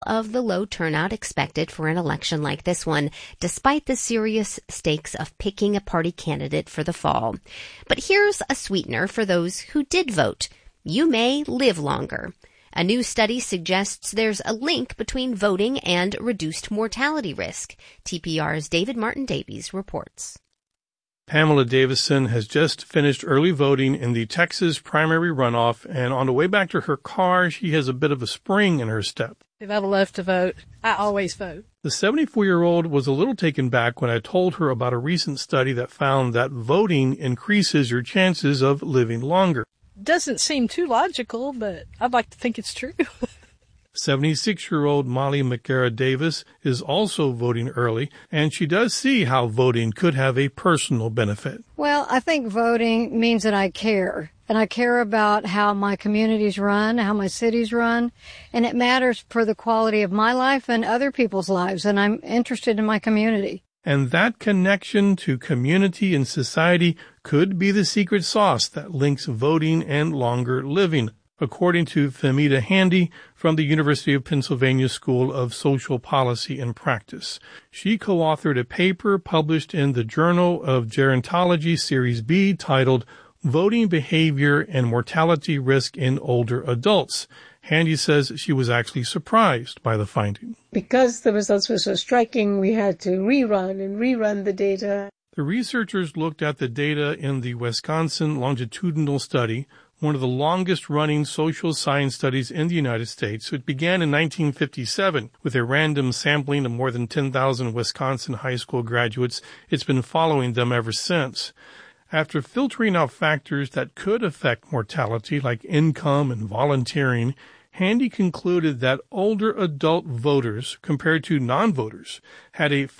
of the low turnout expected for an election like this one, despite the serious stakes of picking a party candidate for the fall. But here's a sweetener for those who did vote. You may live longer. A new study suggests there's a link between voting and reduced mortality risk. TPR's David Martin Davies reports. Pamela Davison has just finished early voting in the Texas primary runoff, and on the way back to her car, she has a bit of a spring in her step. If I love to vote, I always vote. The 74-year-old was a little taken back when I told her about a recent study that found that voting increases your chances of living longer. Doesn't seem too logical, but I'd like to think it's true. 76-year-old Molly McGarrett Davis is also voting early, and she does see how voting could have a personal benefit. Well, I think voting means that I care, and I care about how my communities run, how my cities run, and it matters for the quality of my life and other people's lives, and I'm interested in my community. And that connection to community and society could be the secret sauce that links voting and longer living, according to Femita Handy from the University of Pennsylvania School of Social Policy and Practice. She co-authored a paper published in the Journal of Gerontology Series B titled Voting Behavior and Mortality Risk in Older Adults. Handy says she was actually surprised by the finding. Because the results were so striking, we had to rerun the data. The researchers looked at the data in the Wisconsin longitudinal study, one of the longest-running social science studies in the United States. It began in 1957 with a random sampling of more than 10,000 Wisconsin high school graduates. It's been following them ever since. After filtering out factors that could affect mortality, like income and volunteering, Handy concluded that older adult voters, compared to non-voters, had a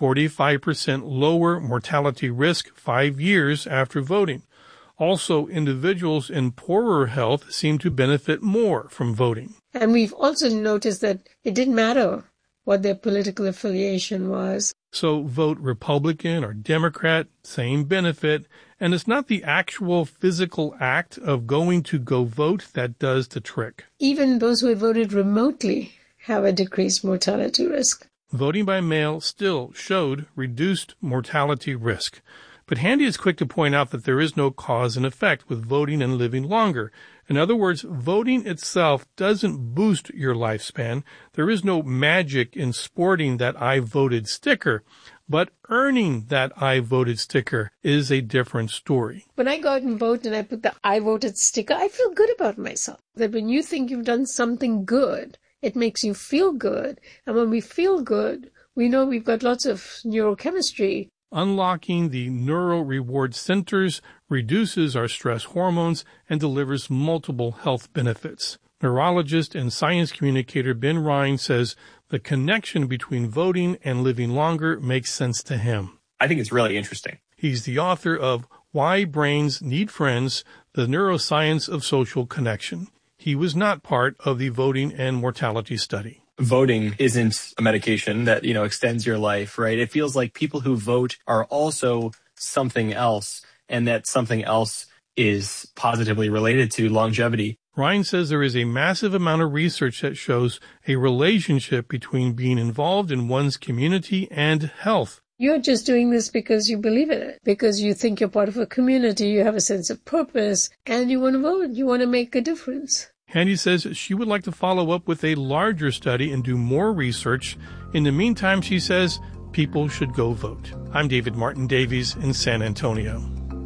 45% lower mortality risk 5 years after voting. Also, individuals in poorer health seem to benefit more from voting. And we've also noticed that it didn't matter what their political affiliation was. So vote Republican or Democrat, same benefit. And it's not the actual physical act of going to go vote that does the trick. Even those who had voted remotely have a decreased mortality risk. Voting by mail still showed reduced mortality risk. But Handy is quick to point out that there is no cause and effect with voting and living longer. In other words, voting itself doesn't boost your lifespan. There is no magic in sporting that I voted sticker, but earning that I voted sticker is a different story. When I go out and vote and I put the I voted sticker, I feel good about myself. That when you think you've done something good, it makes you feel good. And when we feel good, we know we've got lots of neurochemistry. Unlocking the neural reward centers reduces our stress hormones and delivers multiple health benefits. Neurologist and science communicator Ben Ryan says the connection between voting and living longer makes sense to him. I think it's really interesting. He's the author of Why Brains Need Friends, the Neuroscience of Social Connection. He was not part of the voting and mortality study. Voting isn't a medication that, extends your life, right? It feels like people who vote are also something else, and that something else is positively related to longevity. Ryan says there is a massive amount of research that shows a relationship between being involved in one's community and health. You're just doing this because you believe in it, because you think you're part of a community, you have a sense of purpose, and you want to vote, you want to make a difference. Handy says she would like to follow up with a larger study and do more research. In the meantime, she says people should go vote. I'm David Martin Davies in San Antonio.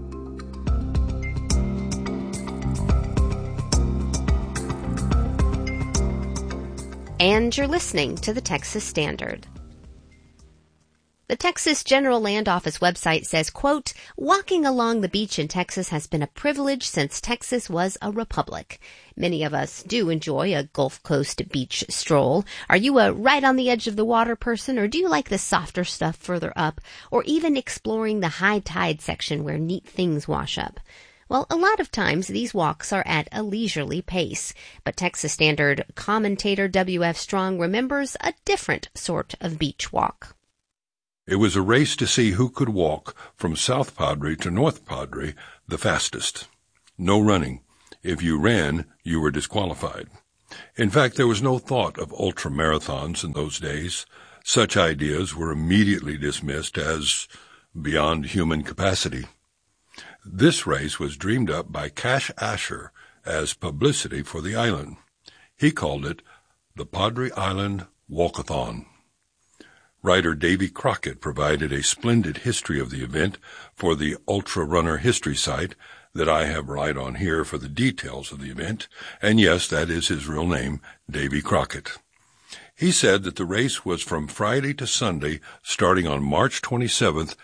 And you're listening to the Texas Standard. The Texas General Land Office website says, quote, walking along the beach in Texas has been a privilege since Texas was a republic. Many of us do enjoy a Gulf Coast beach stroll. Are you a right on the edge of the water person, or do you like the softer stuff further up, or even exploring the high tide section where neat things wash up? Well, a lot of times these walks are at a leisurely pace, but Texas Standard commentator W.F. Strong remembers a different sort of beach walk. It was a race to see who could walk from South Padre to North Padre the fastest. No running. If you ran, you were disqualified. In fact, there was no thought of ultramarathons in those days. Such ideas were immediately dismissed as beyond human capacity. This race was dreamed up by Cash Asher as publicity for the island. He called it the Padre Island Walkathon. Writer Davy Crockett provided a splendid history of the event for the Ultra Runner history site that I have right on here for the details of the event, and yes, that is his real name, Davy Crockett. He said that the race was from Friday to Sunday, starting on March 27th,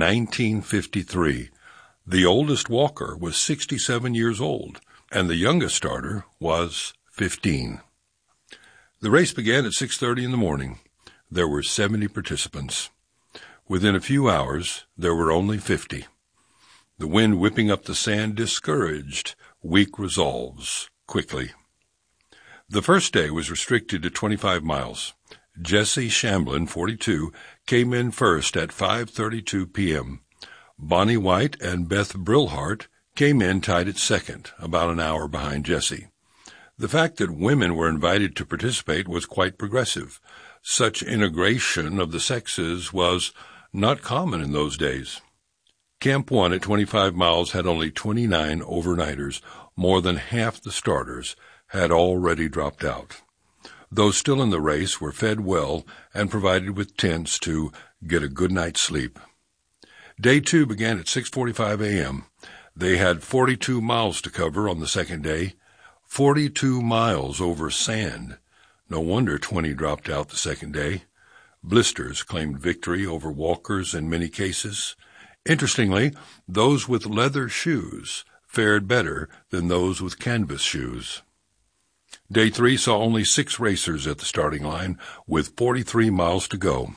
1953. The oldest walker was 67 years old, and the youngest starter was 15. The race began at 6:30 in the morning. There were 70 participants. Within a few hours, there were only 50. The wind whipping up the sand discouraged weak resolves quickly. The first day was restricted to 25 miles. Jesse Shamblin, 42, came in first at 5:32 p.m. Bonnie White and Beth Brillhart came in tied at second, about an hour behind Jesse. The fact that women were invited to participate was quite progressive. Such integration of the sexes was not common in those days. Camp 1 at 25 miles had only 29 overnighters. More than half the starters had already dropped out. Those still in the race were fed well and provided with tents to get a good night's sleep. Day 2 began at 6:45 a.m. They had 42 miles to cover on the second day, 42 miles over sand. No wonder 20 dropped out the second day. Blisters claimed victory over walkers in many cases. Interestingly, those with leather shoes fared better than those with canvas shoes. Day 3 saw only 6 racers at the starting line, with 43 miles to go.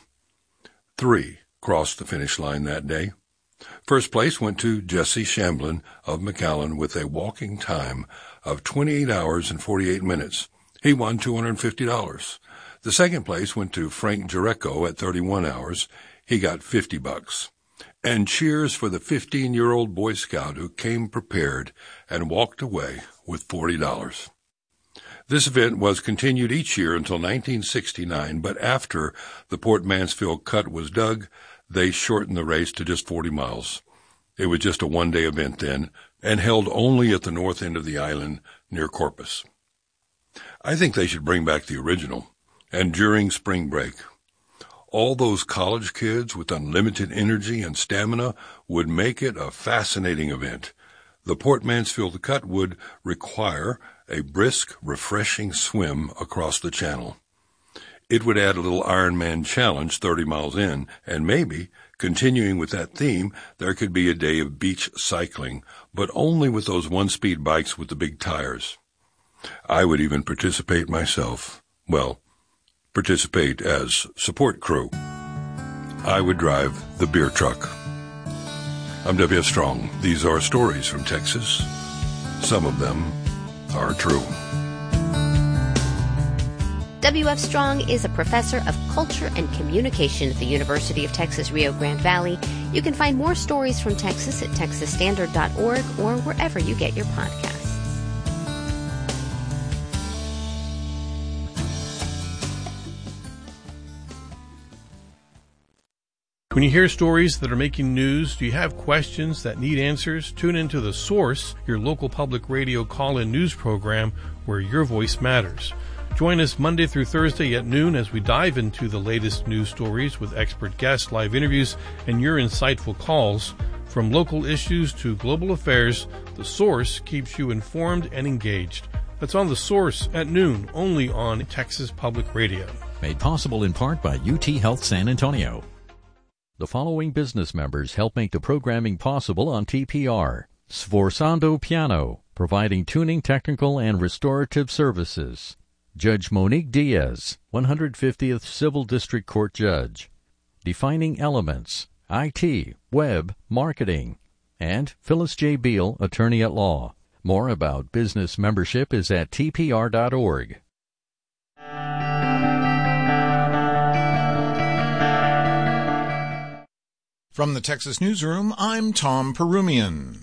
3 crossed the finish line that day. First place went to Jesse Shamblin of McAllen with a walking time of 28 hours and 48 minutes. He won $250. The second place went to Frank Jareco at 31 hours. He got $50. And cheers for the 15-year-old Boy Scout who came prepared and walked away with $40. This event was continued each year until 1969, but after the Port Mansfield Cut was dug, they shortened the race to just 40 miles. It was just a one-day event then, and held only at the north end of the island near Corpus. I think they should bring back the original, and during spring break. All those college kids with unlimited energy and stamina would make it a fascinating event. The Port Mansfield Cut would require a brisk, refreshing swim across the channel. It would add a little Ironman challenge 30 miles in, and maybe, continuing with that theme, there could be a day of beach cycling, but only with those one-speed bikes with the big tires. I would even participate myself. Well, participate as support crew. I would drive the beer truck. I'm W.F. Strong. These are stories from Texas. Some of them are true. W.F. Strong is a professor of culture and communication at the University of Texas Rio Grande Valley. You can find more stories from Texas at texasstandard.org or wherever you get your podcasts. When you hear stories that are making news, do you have questions that need answers? Tune into The Source, your local public radio call-in news program where your voice matters. Join us Monday through Thursday at noon as we dive into the latest news stories with expert guests, live interviews, and your insightful calls. From local issues to global affairs, The Source keeps you informed and engaged. That's on The Source at noon, only on Texas Public Radio. Made possible in part by UT Health San Antonio. The following business members help make the programming possible on TPR. Sforzando Piano, providing tuning, technical, and restorative services. Judge Monique Diaz, 150th Civil District Court Judge. Defining Elements, IT, Web, Marketing. And Phyllis J. Beal, Attorney at Law. More about business membership is at tpr.org. From the Texas Newsroom, I'm Tom Perumian.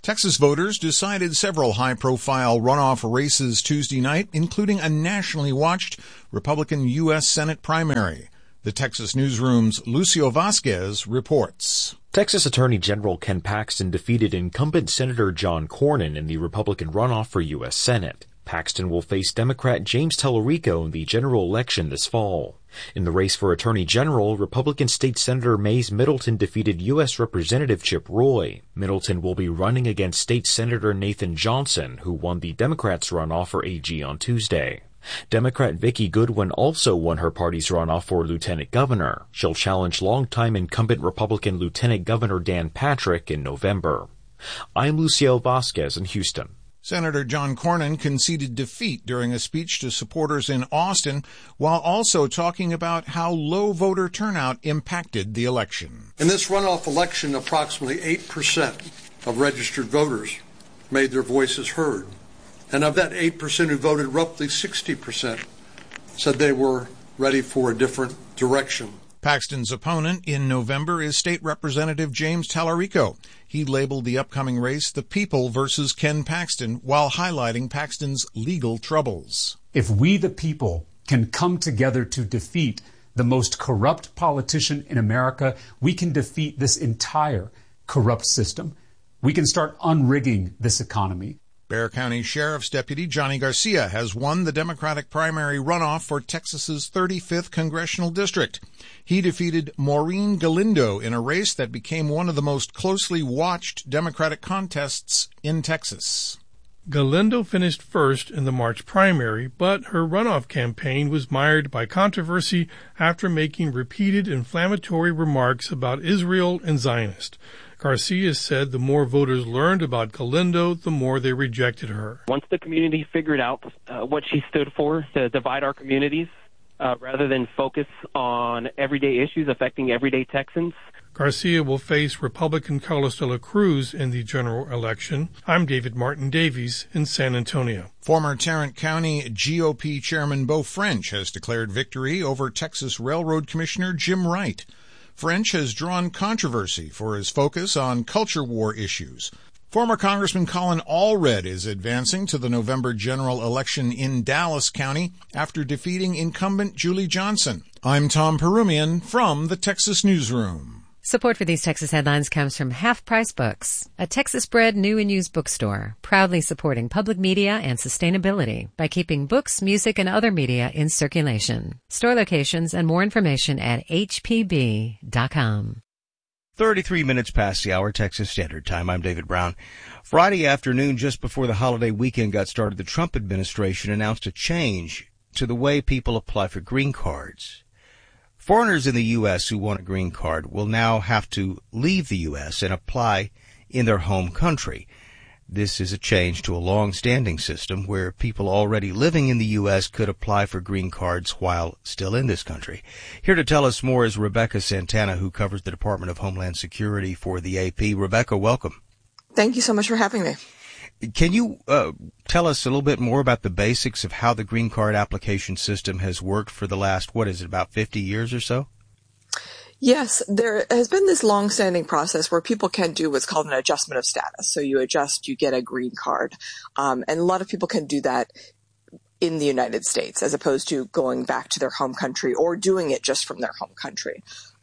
Texas voters decided several high-profile runoff races Tuesday night, including a nationally watched Republican U.S. Senate primary. The Texas Newsroom's Lucio Vasquez reports. Texas Attorney General Ken Paxton defeated incumbent Senator John Cornyn in the Republican runoff for U.S. Senate. Paxton will face Democrat James Tallarico in the general election this fall. In the race for Attorney General, Republican State Senator Mays Middleton defeated U.S. Representative Chip Roy. Middleton will be running against State Senator Nathan Johnson, who won the Democrats' runoff for AG on Tuesday. Democrat Vicki Goodwin also won her party's runoff for lieutenant governor. She'll challenge longtime incumbent Republican Lieutenant Governor Dan Patrick in November. I'm Lucio Vasquez in Houston. Senator John Cornyn conceded defeat during a speech to supporters in Austin, while also talking about how low voter turnout impacted the election. In this runoff election, approximately 8% of registered voters made their voices heard. And of that 8% who voted, roughly 60% said they were ready for a different direction. Paxton's opponent in November is State Representative James Tallarico. He labeled the upcoming race the People versus Ken Paxton while highlighting Paxton's legal troubles. If we, the people, can come together to defeat the most corrupt politician in America, we can defeat this entire corrupt system. We can start unrigging this economy. Bexar County Sheriff's Deputy Johnny Garcia has won the Democratic primary runoff for Texas's 35th congressional district. He defeated Maureen Galindo in a race that became one of the most closely watched Democratic contests in Texas. Galindo finished first in the March primary, but her runoff campaign was mired by controversy after making repeated inflammatory remarks about Israel and Zionists. Garcia said the more voters learned about Galindo, the more they rejected her. Once the community figured out what she stood for, to divide our communities rather than focus on everyday issues affecting everyday Texans. Garcia will face Republican Carlos de la Cruz in the general election. I'm David Martin Davies in San Antonio. Former Tarrant County GOP Chairman Beau French has declared victory over Texas Railroad Commissioner Jim Wright. French has drawn controversy for his focus on culture war issues. Former Congressman Colin Allred is advancing to the November general election in Dallas County after defeating incumbent Julie Johnson. I'm Tom Perumian from the Texas Newsroom. Support for these Texas headlines comes from Half Price Books, a Texas-bred new and used bookstore, proudly supporting public media and sustainability by keeping books, music, and other media in circulation. Store locations and more information at hpb.com. 33 minutes past the hour, Texas Standard Time. I'm David Brown. Friday afternoon, just before the holiday weekend got started, the Trump administration announced a change to the way people apply for green cards. Foreigners in the U.S. who want a green card will now have to leave the U.S. and apply in their home country. This is a change to a long-standing system where people already living in the U.S. could apply for green cards while still in this country. Here to tell us more is Rebecca Santana, who covers the Department of Homeland Security for the AP. Rebecca, welcome. Thank you so much for having me. Can you tell us a little bit more about the basics of how the green card application system has worked for the last, about 50 years or so? Yes, there has been this long-standing process where people can do what's called an adjustment of status. So you adjust, you get a green card. And a lot of people can do that in the United States as opposed to going back to their home country or doing it just from their home country.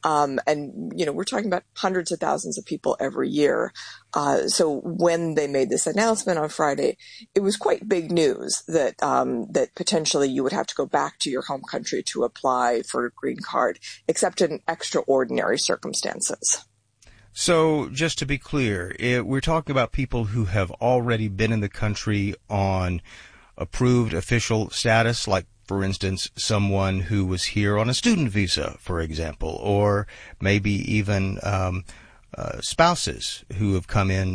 And, we're talking about hundreds of thousands of people every year. So when they made this announcement on Friday, it was quite big news that potentially you would have to go back to your home country to apply for a green card, except in extraordinary circumstances. So just to be clear, we're talking about people who have already been in the country on approved official status, like, for instance, someone who was here on a student visa, for example, or maybe even spouses who have come in,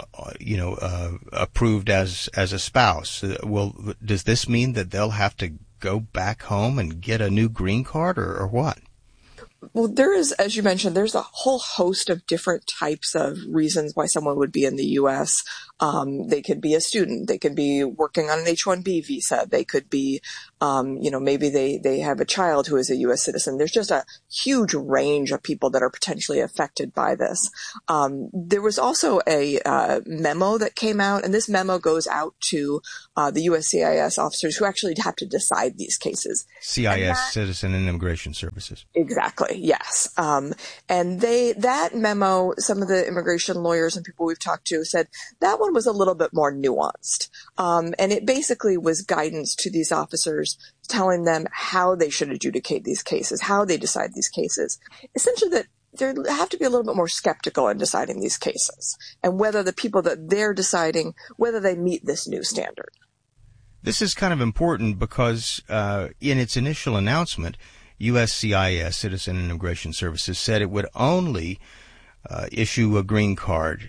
approved as a spouse. Well, does this mean that they'll have to go back home and get a new green card, or what? Well, there is, as you mentioned, there's a whole host of different types of reasons why someone would be in the U.S. They could be a student. They could be working on an H-1B visa. They could be, maybe they have a child who is a U.S. citizen. There's just a huge range of people that are potentially affected by this. There was also a memo that came out, and this memo goes out to the USCIS officers who actually have to decide these cases. CIS, Citizen and Immigration Services. Exactly, yes. And that memo, some of the immigration lawyers and people we've talked to said that one was a little bit more nuanced. And it basically was guidance to these officers telling them how they should adjudicate these cases, how they decide these cases. Essentially that they have to be a little bit more skeptical in deciding these cases and whether the people that they're deciding, whether they meet this new standard. This is kind of important because in its initial announcement, USCIS, Citizen and Immigration Services, said it would only issue a green card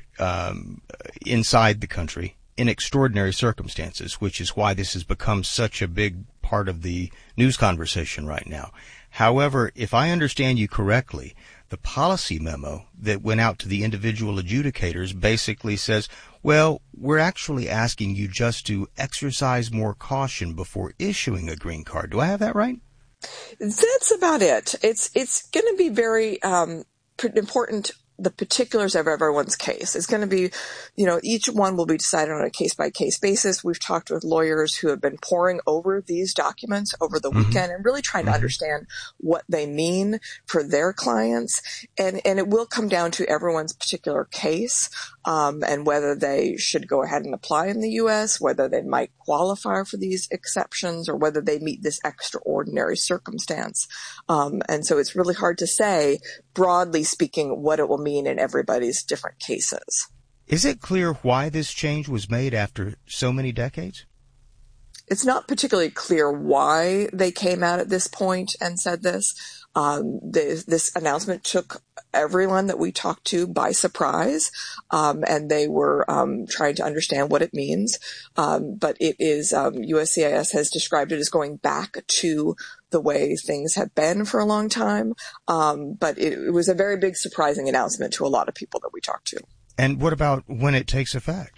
inside the country in extraordinary circumstances, which is why this has become such a big part of the news conversation right now. However, if I understand you correctly, the policy memo that went out to the individual adjudicators basically says, well, we're actually asking you just to exercise more caution before issuing a green card. Do I have that right? That's about it. It's going to be very important, the particulars of everyone's case. It's going to be, each one will be decided on a case-by-case basis. We've talked with lawyers who have been poring over these documents over the weekend and really trying to understand what they mean for their clients. And it will come down to everyone's particular case, and whether they should go ahead and apply in the U.S., whether they might qualify for these exceptions, or whether they meet this extraordinary circumstance. And so it's really hard to say, broadly speaking, what it will mean in everybody's different cases. Is it clear why this change was made after so many decades? It's not particularly clear why they came out at this point and said this. This announcement took everyone that we talked to by surprise, and they were trying to understand what it means. But it is USCIS has described it as going back to the way things have been for a long time. But it was a very big, surprising announcement to a lot of people that we talked to. And what about when it takes effect?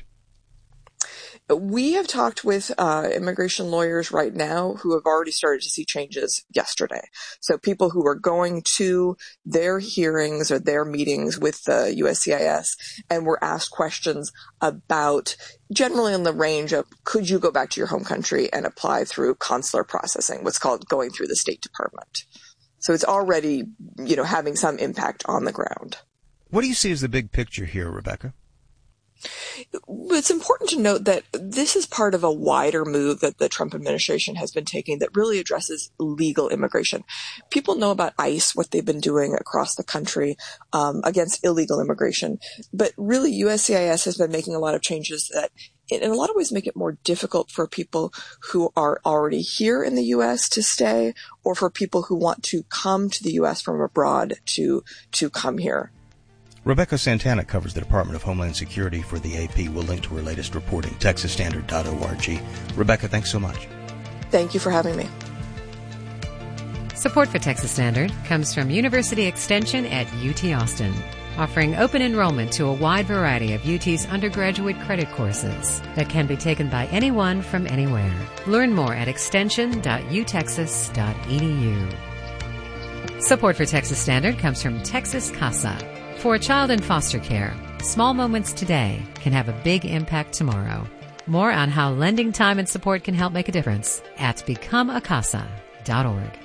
We have talked with immigration lawyers right now who have already started to see changes yesterday. So people who are going to their hearings or their meetings with the USCIS and were asked questions about, generally in the range of, could you go back to your home country and apply through consular processing, what's called going through the State Department. So it's already, having some impact on the ground. What do you see as the big picture here, Rebecca? It's important to note that this is part of a wider move that the Trump administration has been taking that really addresses legal immigration. People know about ICE, what they've been doing across the country against illegal immigration. But really, USCIS has been making a lot of changes that in a lot of ways make it more difficult for people who are already here in the U.S. to stay, or for people who want to come to the U.S. from abroad to come here. Rebecca Santana covers the Department of Homeland Security for the AP. We'll link to her latest reporting, texasstandard.org. Rebecca, thanks so much. Thank you for having me. Support for Texas Standard comes from University Extension at UT Austin, offering open enrollment to a wide variety of UT's undergraduate credit courses that can be taken by anyone from anywhere. Learn more at extension.utexas.edu. Support for Texas Standard comes from Texas Casa. For a child in foster care, small moments today can have a big impact tomorrow. More on how lending time and support can help make a difference at becomeacasa.org.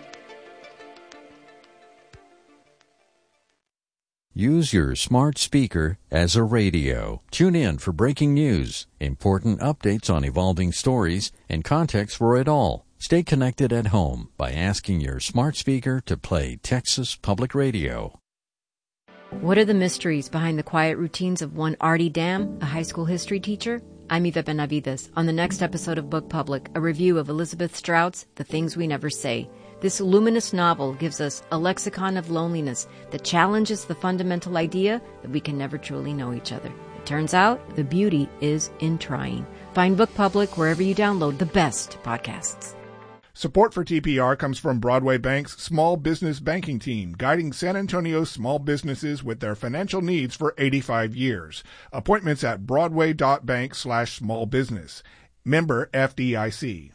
Use your smart speaker as a radio. Tune in for breaking news, important updates on evolving stories, and context for it all. Stay connected at home by asking your smart speaker to play Texas Public Radio. What are the mysteries behind the quiet routines of one Artie Dam, a high school history teacher? I'm Eva Benavides. On the next episode of Book Public, a review of Elizabeth Strout's The Things We Never Say. This luminous novel gives us a lexicon of loneliness that challenges the fundamental idea that we can never truly know each other. It turns out the beauty is in trying. Find Book Public wherever you download the best podcasts. Support for TPR comes from Broadway Bank's Small Business Banking Team, guiding San Antonio's small businesses with their financial needs for 85 years. Appointments at broadway.bank/smallbusiness. Member FDIC.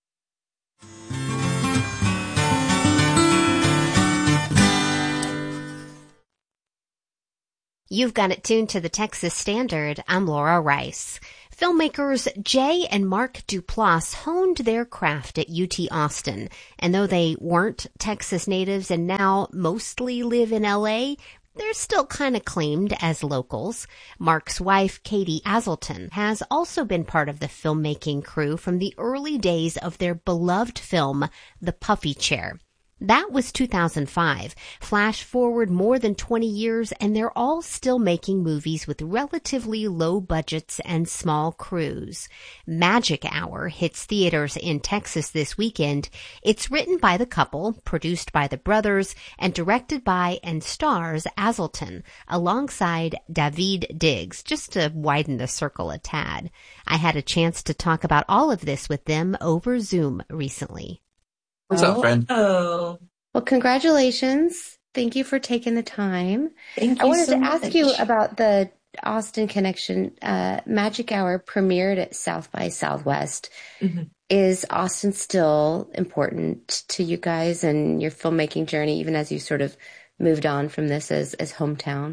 You've got it tuned to the Texas Standard. I'm Laura Rice. Filmmakers Jay and Mark Duplass honed their craft at UT Austin, and though they weren't Texas natives and now mostly live in LA, they're still kind of claimed as locals. Mark's wife, Katie Aselton, has also been part of the filmmaking crew from the early days of their beloved film, The Puffy Chair. That was 2005. Flash forward more than 20 years, and they're all still making movies with relatively low budgets and small crews. Magic Hour hits theaters in Texas this weekend. It's written by the couple, produced by the brothers, and directed by and stars Aselton, alongside Daveed Diggs, just to widen the circle a tad. I had a chance to talk about all of this with them over Zoom recently. What's up, friend? Oh, well, congratulations. Thank you for taking the time. Thank you. I wanted so to much. ask you about the Austin connection. Magic Hour premiered at South by Southwest. Mm-hmm. Is Austin still important to you guys and your filmmaking journey, even as you sort of moved on from this as hometown?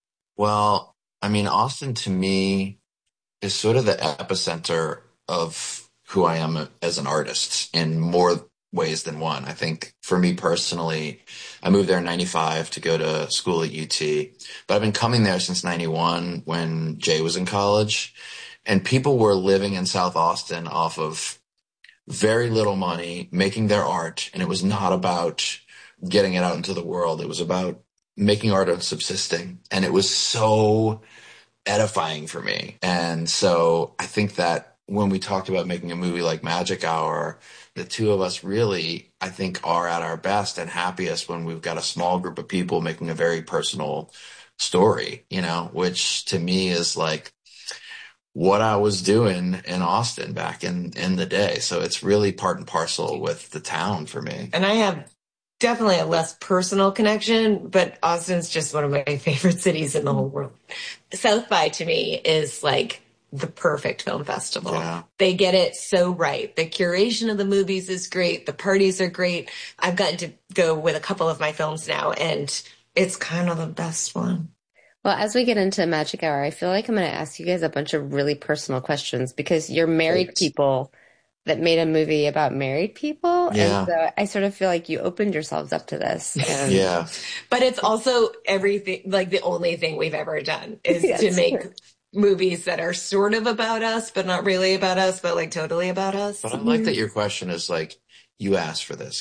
Well, I mean, Austin to me is sort of the epicenter of who I am as an artist in more ways than one. I think for me personally, I moved there in 95 to go to school at UT, but I've been coming there since 91 when Jay was in college, and people were living in South Austin off of very little money, making their art. And it was not about getting it out into the world. It was about making art and subsisting. And it was so edifying for me. And so I think that when we talked about making a movie like Magic Hour, the two of us really, I think, are at our best and happiest when we've got a small group of people making a very personal story, you know, which to me is like what I was doing in Austin back in the day. So it's really part and parcel with the town for me. And I have definitely a less personal connection, but Austin's just one of my favorite cities in the whole world. South by to me is like the perfect film festival. Yeah. They get it so right. The curation of the movies is great. The parties are great. I've gotten to go with a couple of my films now, and it's kind of the best one. Well, as we get into Magic Hour, I feel like I'm going to ask you guys a bunch of really personal questions because you're married people that made a movie about married people. Yeah. And so I sort of feel like you opened yourselves up to this. And Yeah. But it's also everything, like the only thing we've ever done is Yes. to make movies that are sort of about us, but not really about us, but like totally about us. But I like that your question is like, you asked for this.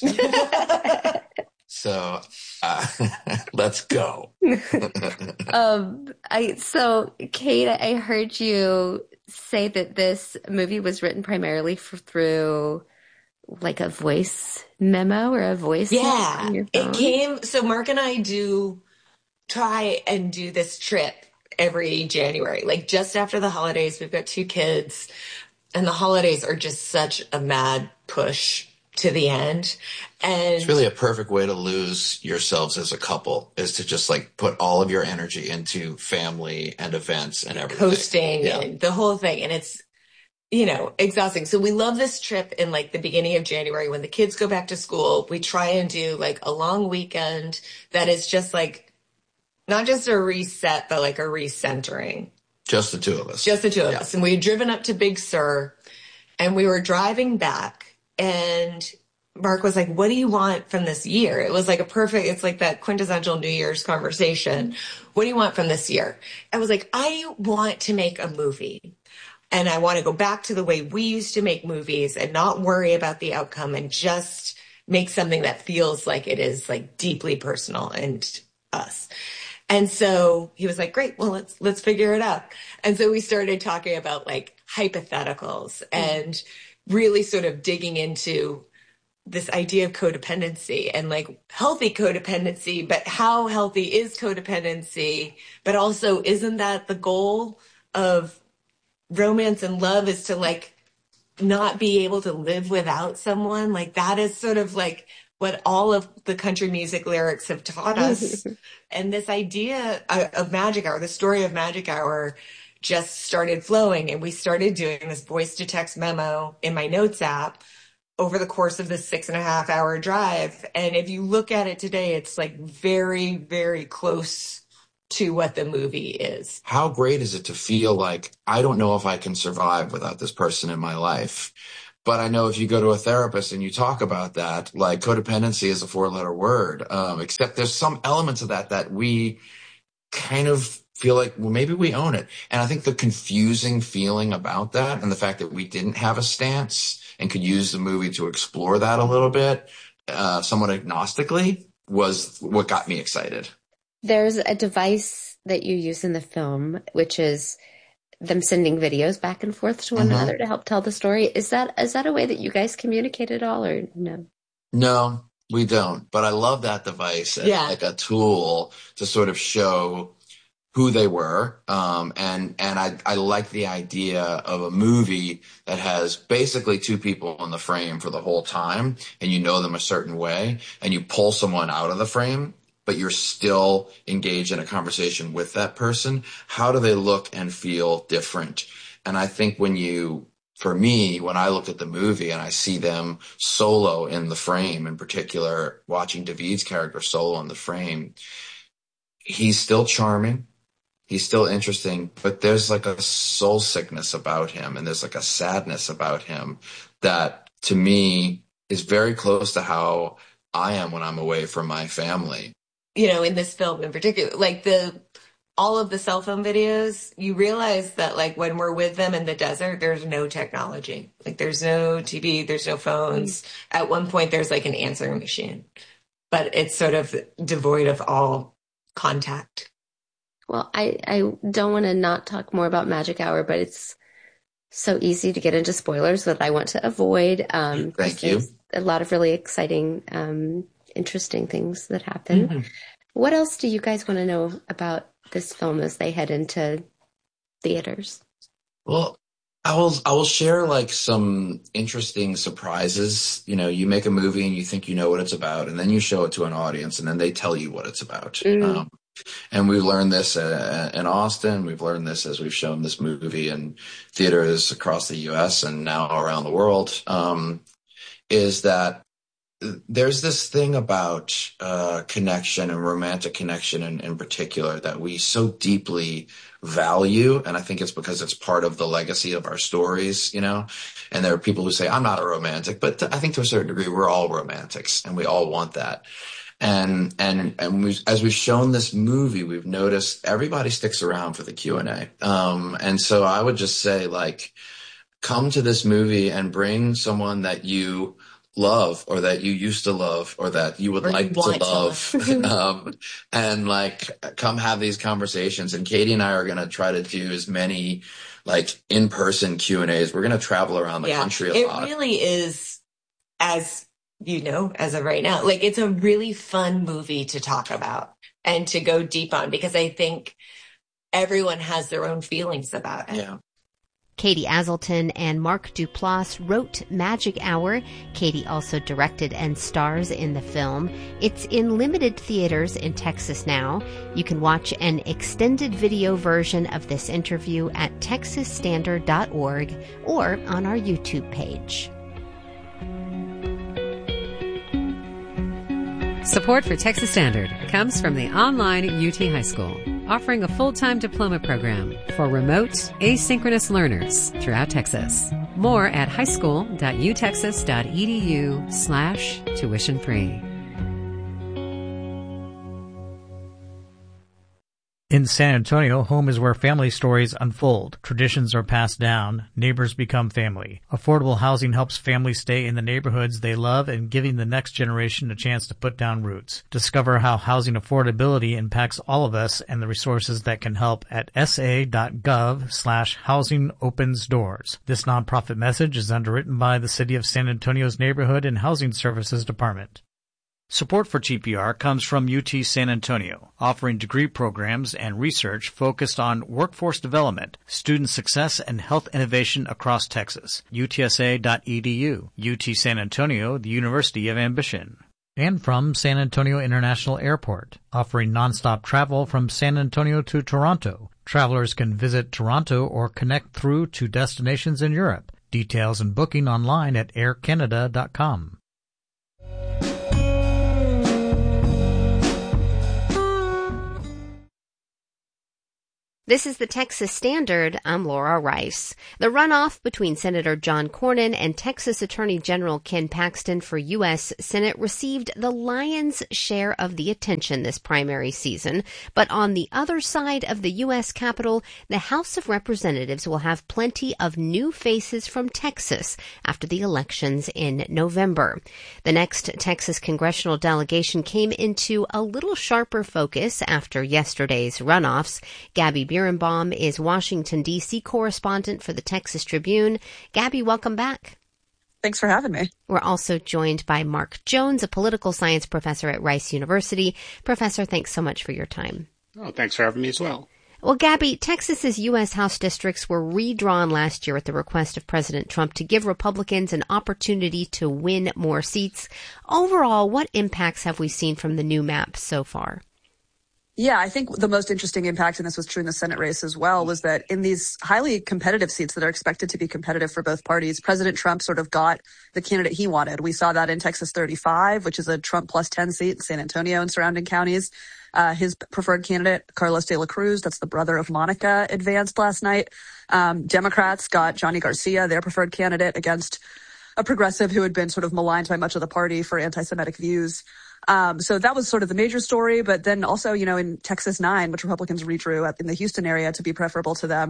So let's go. So Kate, I heard you say that this movie was written primarily through like a voice memo or a voice. Yeah, on your phone. it came. So Mark and I do try and do this trip every January, like just after the holidays. We've got 2 kids, and the holidays are just such a mad push to the end. And It's really a perfect way to lose yourselves as a couple, is to just like put all of your energy into family and events and everything. coasting Yeah. and the whole thing. And it's, you know, exhausting. So we love this trip in like the beginning of January when the kids go back to school. We try and do like a long weekend that is just like, not just a reset, but like a recentering. Just the two of us. Just the two of us. And we had driven up to Big Sur and we were driving back, and Mark was like, what do you want from this year? It was like it's like that quintessential New Year's conversation. What do you want from this year? I was like, I want to make a movie, and I want to go back to the way we used to make movies and not worry about the outcome and just make something that feels like it is like deeply personal and us. And so he was like, great, well, let's figure it out. And so we started talking about like hypotheticals and really sort of digging into this idea of codependency and like healthy codependency, but how healthy is codependency? But also, isn't that the goal of romance and love, is to like not be able to live without someone. Like that is sort of like what all of the country music lyrics have taught us. And this idea of Magic Hour, the story of Magic Hour, just started flowing. And we started doing this voice to text memo in my notes app over the course of this 6.5 hour drive. And if you look at it today, it's like very, very close to what the movie is. How great is it to feel like, I don't know if I can survive without this person in my life. But I know if you go to a therapist and you talk about that, like codependency is a 4-letter word, except there's some elements of that we kind of feel like, well, maybe we own it. And I think the confusing feeling about that and the fact that we didn't have a stance and could use the movie to explore that a little bit, somewhat agnostically, was what got me excited. There's a device that you use in the film, which is them sending videos back and forth to one another to help tell the story. Is that a way that you guys communicate at all, or no? No, we don't. But I love that device as like a tool to sort of show who they were. And I like the idea of a movie that has basically two people in the frame for the whole time, and you know them a certain way, and you pull someone out of the frame, but you're still engaged in a conversation with that person. How do they look and feel different? And I think for me, when I look at the movie and I see them solo in the frame, in particular, watching David's character solo in the frame, he's still charming. He's still interesting, but there's like a soul sickness about him, and there's like a sadness about him that, to me, is very close to how I am when I'm away from my family. You know, in this film in particular, like all of the cell phone videos, you realize that like when we're with them in the desert, there's no technology. Like there's no TV, there's no phones. At one point, there's like an answering machine, but it's sort of devoid of all contact. Well, I don't want to not talk more about Magic Hour, but it's so easy to get into spoilers that I want to avoid. Thank you. A lot of really exciting, interesting things that happen. Mm-hmm. What else do you guys want to know about this film as they head into theaters? Well, I will share like some interesting surprises. You know, you make a movie and you think you know what it's about, and then you show it to an audience, and then they tell you what it's about. Mm-hmm. And we've learned this in Austin. We've learned this as we've shown this movie in theaters across the U.S. and now around the world, is that there's this thing about connection and romantic connection in particular that we so deeply value. And I think it's because it's part of the legacy of our stories, you know. And there are people who say, I'm not a romantic, but I think to a certain degree, we're all romantics and we all want that. And as we've shown this movie, we've noticed everybody sticks around for the Q&A. And so I would just say, like, come to this movie and bring someone that you love or that you used to love or that you would like to love. And like, come have these conversations. And Katie and I are going to try to do as many like in-person Q&As. We're going to travel around the country a lot. It really is, as you know, as of right now, like it's a really fun movie to talk about and to go deep on, because I think everyone has their own feelings about it. Yeah. Katie Aselton and Mark Duplass wrote Magic Hour. Katie also directed and stars in the film. It's in limited theaters in Texas now. You can watch an extended video version of this interview at texasstandard.org or on our YouTube page. Support for Texas Standard comes from the online UT High School, offering a full-time diploma program for remote, asynchronous learners throughout Texas. More at highschool.utexas.edu/tuition-free. In San Antonio, home is where family stories unfold. Traditions are passed down. Neighbors become family. Affordable housing helps families stay in the neighborhoods they love and giving the next generation a chance to put down roots. Discover how housing affordability impacts all of us and the resources that can help at sa.gov/housing opens doors. This nonprofit message is underwritten by the City of San Antonio's Neighborhood and Housing Services Department. Support for TPR comes from UT San Antonio, offering degree programs and research focused on workforce development, student success, and health innovation across Texas. UTSA.edu. UT San Antonio, the University of Ambition. And from San Antonio International Airport, offering nonstop travel from San Antonio to Toronto. Travelers can visit Toronto or connect through to destinations in Europe. Details and booking online at aircanada.com. This is the Texas Standard. I'm Laura Rice. The runoff between Senator John Cornyn and Texas Attorney General Ken Paxton for U.S. Senate received the lion's share of the attention this primary season. But on the other side of the U.S. Capitol, the House of Representatives will have plenty of new faces from Texas after the elections in November. The next Texas congressional delegation came into a little sharper focus after yesterday's runoffs. Gabby Birnbaum is Washington, D.C. correspondent for the Texas Tribune. Gabby, welcome back. Thanks for having me. We're also joined by Mark Jones, a political science professor at Rice University. Professor, thanks so much for your time. Oh, thanks for having me as well. Well, Gabby, Texas's U.S. House districts were redrawn last year at the request of President Trump to give Republicans an opportunity to win more seats. Overall, what impacts have we seen from the new map so far? Yeah, I think the most interesting impact, and this was true in the Senate race as well, was that in these highly competitive seats that are expected to be competitive for both parties, President Trump sort of got the candidate he wanted. We saw that in Texas 35, which is a Trump plus 10 seat in San Antonio and surrounding counties. His preferred candidate, Carlos de la Cruz, that's the brother of Monica, advanced last night. Democrats got Johnny Garcia, their preferred candidate, against a progressive who had been sort of maligned by much of the party for anti-Semitic views. So that was sort of the major story. But then also, you know, in Texas 9, which Republicans redrew in the Houston area to be preferable to them,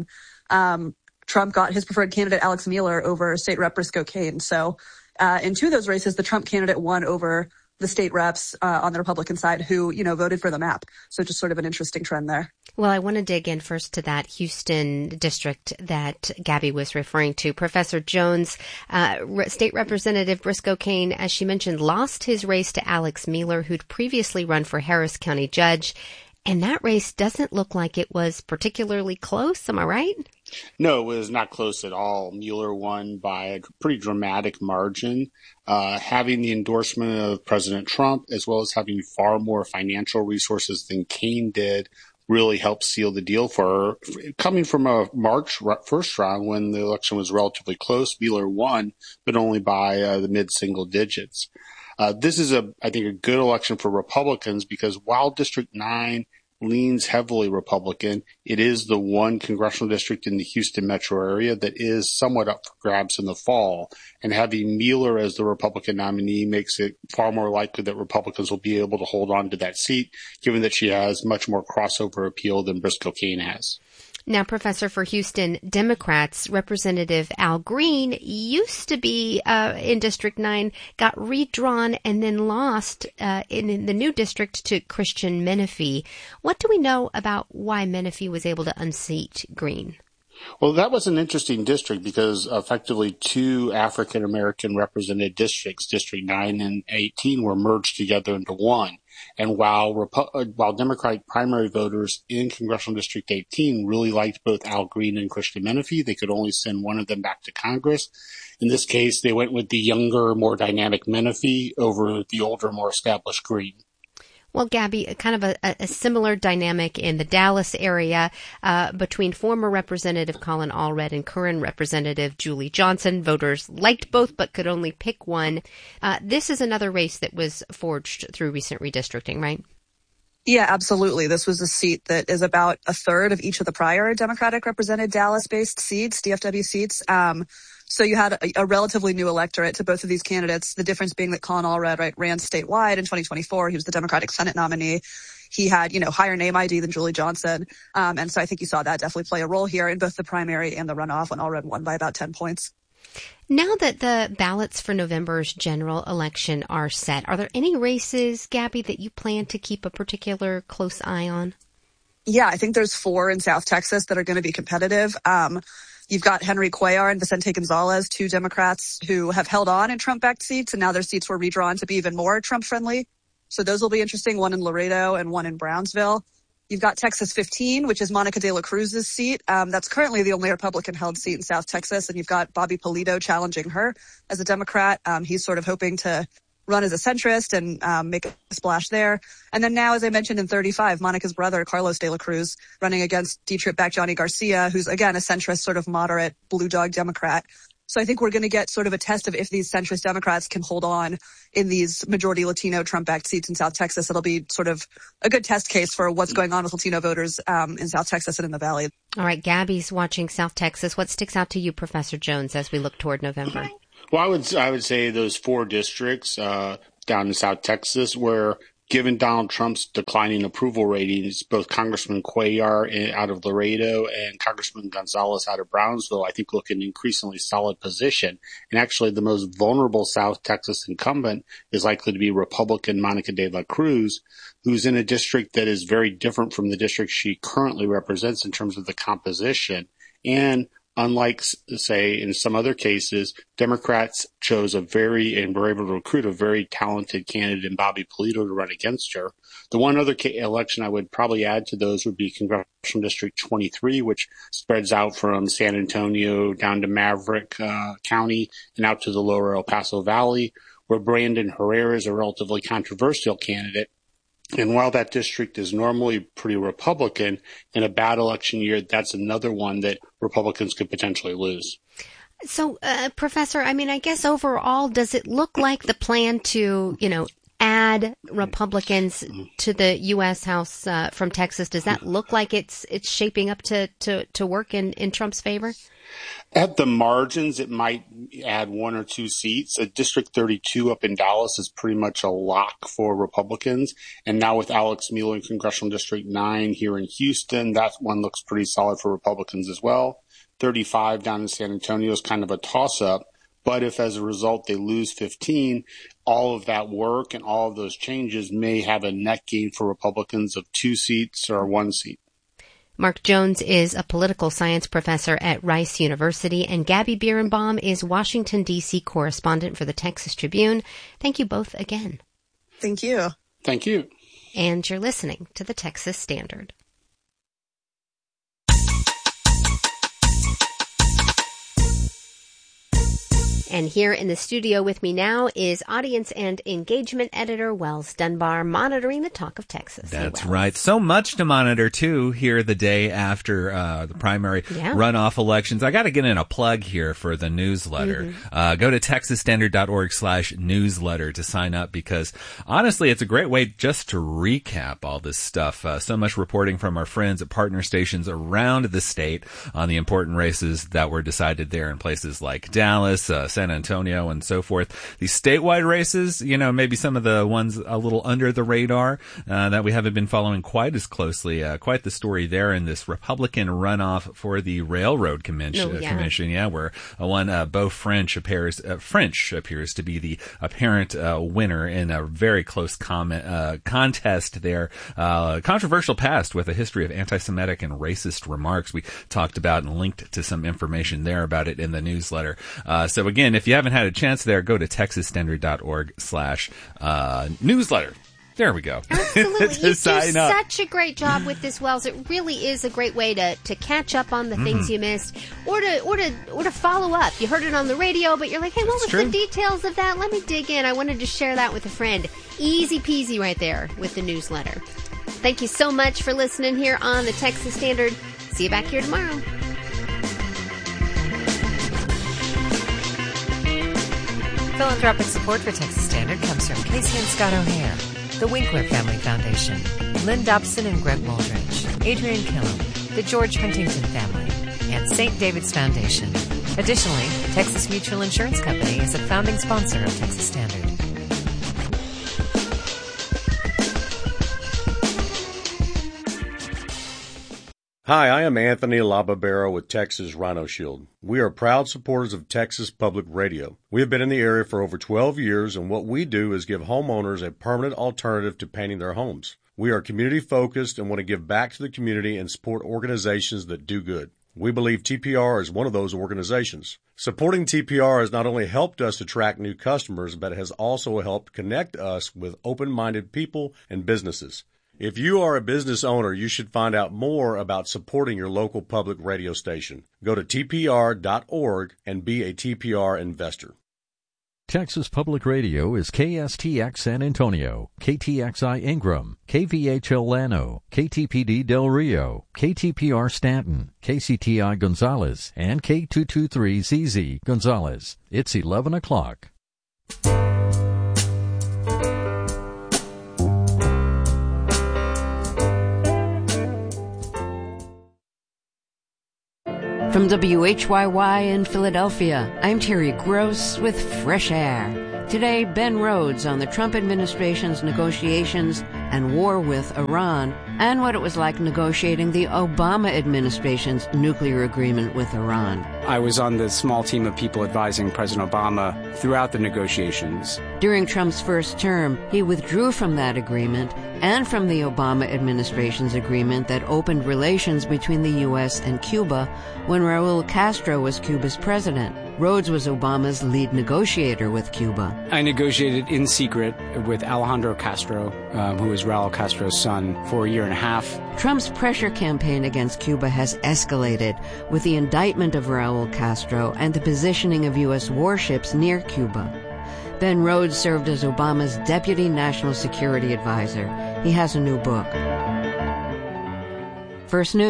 Trump got his preferred candidate, Alex Mueller, over State Rep Briscoe Cain. So in two of those races, the Trump candidate won over the state reps on the Republican side who, you know, voted for the map. So just sort of an interesting trend there. Well, I want to dig in first to that Houston district that Gabby was referring to. Professor Jones, State Representative Briscoe Cain, as she mentioned, lost his race to Alex Mueller, who'd previously run for Harris County judge. And that race doesn't look like it was particularly close. Am I right? No, it was not close at all. Mueller won by a pretty dramatic margin. Having the endorsement of President Trump, as well as having far more financial resources than Cain did, really helped seal the deal for her. Coming from a March first round when the election was relatively close, Mueller won, but only by the mid-single digits. This is, I think, a good election for Republicans because while District 9 leans heavily Republican, it is the one congressional district in the Houston metro area that is somewhat up for grabs in the fall. And having Mueller as the Republican nominee makes it far more likely that Republicans will be able to hold on to that seat, given that she has much more crossover appeal than Briscoe Cain has. Now, Professor, for Houston Democrats, Representative Al Green used to be in District 9, got redrawn and then lost in the new district to Christian Menefee. What do we know about why Menefee was able to unseat Green? Well, that was an interesting district because effectively two African-American represented districts, District 9 and 18, were merged together into one. And while Democratic primary voters in Congressional District 18 really liked both Al Green and Christian Menefee, they could only send one of them back to Congress. In this case, they went with the younger, more dynamic Menefee over the older, more established Green. Well, Gabby, kind of a similar dynamic in the Dallas area between former Representative Colin Allred and current Representative Julie Johnson. Voters liked both but could only pick one. This is another race that was forged through recent redistricting, right? Yeah, absolutely. This was a seat that is about a third of each of the prior Democratic represented Dallas-based seats, DFW seats. So you had a relatively new electorate to both of these candidates, the difference being that Colin Allred ran statewide in 2024. He was the Democratic Senate nominee. He had, higher name ID than Julie Johnson. And so I think you saw that definitely play a role here in both the primary and the runoff when Allred won by about 10 points. Now that the ballots for November's general election are set, are there any races, Gabby, that you plan to keep a particular close eye on? Yeah, I think there's 4 in South Texas that are going to be competitive. You've got Henry Cuellar and Vicente Gonzalez, 2 Democrats who have held on in Trump-backed seats, and now their seats were redrawn to be even more Trump-friendly. So those will be interesting, one in Laredo and one in Brownsville. You've got Texas 15, which is Monica de la Cruz's seat. That's currently the only Republican-held seat in South Texas, and you've got Bobby Polito challenging her as a Democrat. He's sort of hoping to run as a centrist and make a splash there. And then now, as I mentioned, in 35, Monica's brother, Carlos de la Cruz, running against Dietrich Johnny Garcia, who's, again, a centrist, sort of moderate blue dog Democrat. So I think we're going to get sort of a test of if these centrist Democrats can hold on in these majority Latino Trump-backed seats in South Texas. It'll be sort of a good test case for what's going on with Latino voters in South Texas and in the Valley. All right, Gabby's watching South Texas. What sticks out to you, Professor Jones, as we look toward November? Well, I would say those 4 districts down in South Texas where, given Donald Trump's declining approval ratings, both Congressman Cuellar out of Laredo and Congressman Gonzalez out of Brownsville, I think, look in an increasingly solid position. And actually, the most vulnerable South Texas incumbent is likely to be Republican Monica de la Cruz, who's in a district that is very different from the district she currently represents in terms of the composition. And unlike, say, in some other cases, Democrats chose and were able to recruit a very talented candidate in Bobby Polito to run against her. The one other election I would probably add to those would be Congressional District 23, which spreads out from San Antonio down to Maverick County and out to the lower El Paso Valley, where Brandon Herrera is a relatively controversial candidate. And while that district is normally pretty Republican, in a bad election year, that's another one that Republicans could potentially lose. So, Professor, I mean, I guess overall, does it look like the plan to, add Republicans to the U.S. House from Texas, does that look like it's shaping up to work in Trump's favor? At the margins, it might add 1 or 2 seats. District 32 up in Dallas is pretty much a lock for Republicans. And now with Alex Mueller in Congressional District 9 here in Houston, that one looks pretty solid for Republicans as well. 35 down in San Antonio is kind of a toss-up. But if as a result they lose 15, all of that work and all of those changes may have a net gain for Republicans of 2 seats or 1 seat. Mark Jones is a political science professor at Rice University, and Gabby Birnbaum is Washington, D.C. correspondent for the Texas Tribune. Thank you both again. Thank you. Thank you. And you're listening to the Texas Standard. And here in the studio with me now is audience and engagement editor Wells Dunbar, monitoring the talk of Texas. That's right. So much to monitor, too, here the day after the primary runoff elections. I got to get in a plug here for the newsletter. Go to texasstandard.org/newsletter to sign up, because honestly, it's a great way just to recap all this stuff. So much reporting from our friends at partner stations around the state on the important races that were decided there in places like Dallas, San Antonio, and so forth. These statewide races, maybe some of the ones a little under the radar that we haven't been following quite as closely. Quite the story there in this Republican runoff for the Railroad Commission, where one Beau French appears to be the apparent winner in a very close contest there. Controversial past with a history of anti-Semitic and racist remarks. We talked about and linked to some information there about it in the newsletter. So again, if you haven't had a chance there, go to texasstandard.org/newsletter. There we go. Absolutely. You do such a great job with this, Wells. It really is a great way to catch up on the things you missed, or to follow up. You heard it on the radio, but you're like, hey, what was the details of that? Let me dig in. I wanted to share that with a friend. Easy peasy right there with the newsletter. Thank you so much for listening here on the Texas Standard. See you back here tomorrow. Philanthropic support for Texas Standard comes from Casey and Scott O'Hare, the Winkler Family Foundation, Lynn Dobson and Greg Muldridge, Adrian Killam, the George Huntington Family, and St. David's Foundation. Additionally, Texas Mutual Insurance Company is a founding sponsor of Texas Standard. Hi, I am Anthony Lababero with Texas Rhino Shield. We are proud supporters of Texas Public Radio. We have been in the area for over 12 years, and what we do is give homeowners a permanent alternative to painting their homes. We are community-focused and want to give back to the community and support organizations that do good. We believe TPR is one of those organizations. Supporting TPR has not only helped us attract new customers, but has also helped connect us with open-minded people and businesses. If you are a business owner, you should find out more about supporting your local public radio station. Go to tpr.org and be a TPR investor. Texas Public Radio is KSTX San Antonio, KTXI Ingram, KVHL Llano, KTPD Del Rio, KTPR Stanton, KCTI Gonzales, and K223ZZ Gonzales. It's 11 o'clock. From WHYY in Philadelphia, I'm Terry Gross with Fresh Air. Today, Ben Rhodes on the Trump administration's negotiations and war with Iran, and what it was like negotiating the Obama administration's nuclear agreement with Iran. I was on the small team of people advising President Obama throughout the negotiations. During Trump's first term, he withdrew from that agreement and from the Obama administration's agreement that opened relations between the U.S. and Cuba when Raul Castro was Cuba's president. Rhodes was Obama's lead negotiator with Cuba. I negotiated in secret with Alejandro Castro, who is Raul Castro's son, for a year and a half. Trump's pressure campaign against Cuba has escalated with the indictment of Raul Castro and the positioning of U.S. warships near Cuba. Ben Rhodes served as Obama's deputy national security advisor. He has a new book. First News.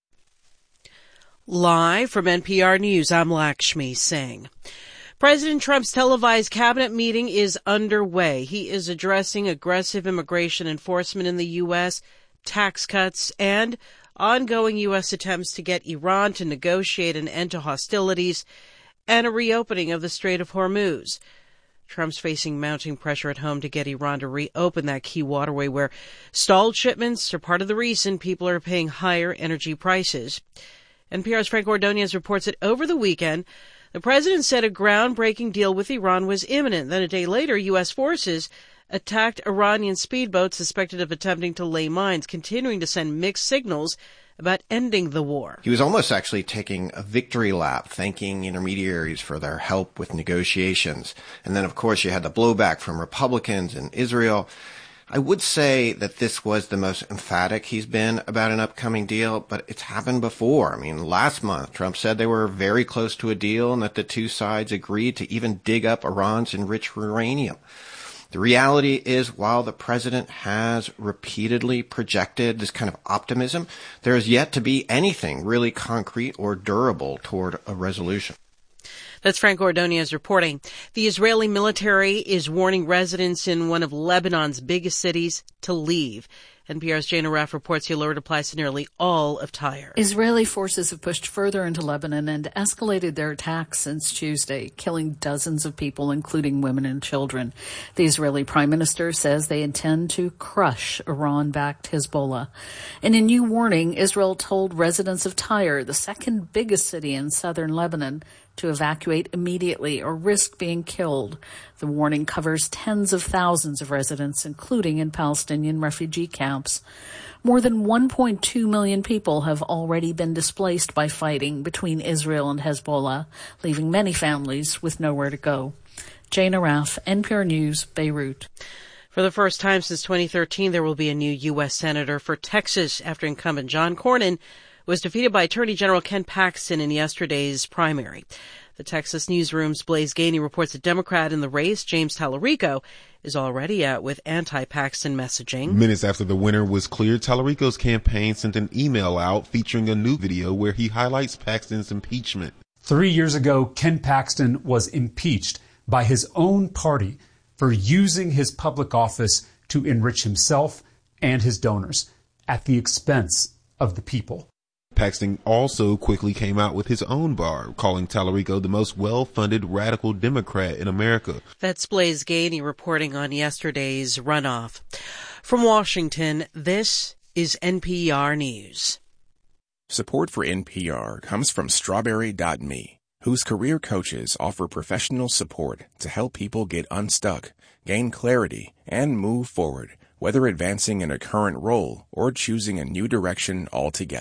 Live from NPR News, I'm Lakshmi Singh. President Trump's televised cabinet meeting is underway. He is addressing aggressive immigration enforcement in the U.S., tax cuts, and ongoing U.S. attempts to get Iran to negotiate an end to hostilities and a reopening of the Strait of Hormuz. Trump's facing mounting pressure at home to get Iran to reopen that key waterway where stalled shipments are part of the reason people are paying higher energy prices. NPR's Frank Ordonez reports that over the weekend, the president said a groundbreaking deal with Iran was imminent. Then a day later, U.S. forces attacked Iranian speedboats suspected of attempting to lay mines, continuing to send mixed signals about ending the war. He was almost actually taking a victory lap, thanking intermediaries for their help with negotiations. And then, of course, you had the blowback from Republicans in Israel. I would say that this was the most emphatic he's been about an upcoming deal, but it's happened before. I mean, last month, Trump said they were very close to a deal and that the two sides agreed to even dig up Iran's enriched uranium. The reality is, while the president has repeatedly projected this kind of optimism, there is yet to be anything really concrete or durable toward a resolution. That's Frank Ordonez reporting. The Israeli military is warning residents in one of Lebanon's biggest cities to leave. NPR's Jane Araf reports the alert applies to nearly all of Tyre. Israeli forces have pushed further into Lebanon and escalated their attacks since Tuesday, killing dozens of people, including women and children. The Israeli prime minister says they intend to crush Iran-backed Hezbollah. In a new warning, Israel told residents of Tyre, the second biggest city in southern Lebanon, to evacuate immediately or risk being killed. The warning covers tens of thousands of residents, including in Palestinian refugee camps. More than 1.2 million people have already been displaced by fighting between Israel and Hezbollah, leaving many families with nowhere to go. Jane Araf, NPR News, Beirut. For the first time since 2013, there will be a new U.S. Senator for Texas after incumbent John Cornyn was defeated by Attorney General Ken Paxton in yesterday's primary. The Texas Newsroom's Blaise Gainey reports a Democrat in the race, James Tallarico, is already out with anti-Paxton messaging. Minutes after the winner was cleared, Tallarico's campaign sent an email out featuring a new video where he highlights Paxton's impeachment. 3 years ago, Ken Paxton was impeached by his own party for using his public office to enrich himself and his donors at the expense of the people. Paxton also quickly came out with his own bar, calling Tallarico the most well-funded radical Democrat in America. That's Blaise Gainey reporting on yesterday's runoff. From Washington, this is NPR News. Support for NPR comes from Strawberry.me, whose career coaches offer professional support to help people get unstuck, gain clarity, and move forward, whether advancing in a current role or choosing a new direction altogether.